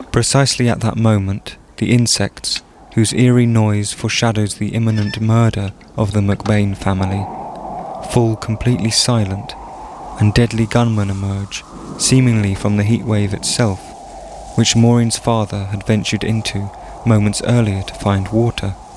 Precisely at that moment, the insects, whose eerie noise foreshadows the imminent murder of the McBain family, fall completely silent, and deadly gunmen emerge, seemingly from the heatwave itself, which Maureen's father had ventured into moments earlier to find water.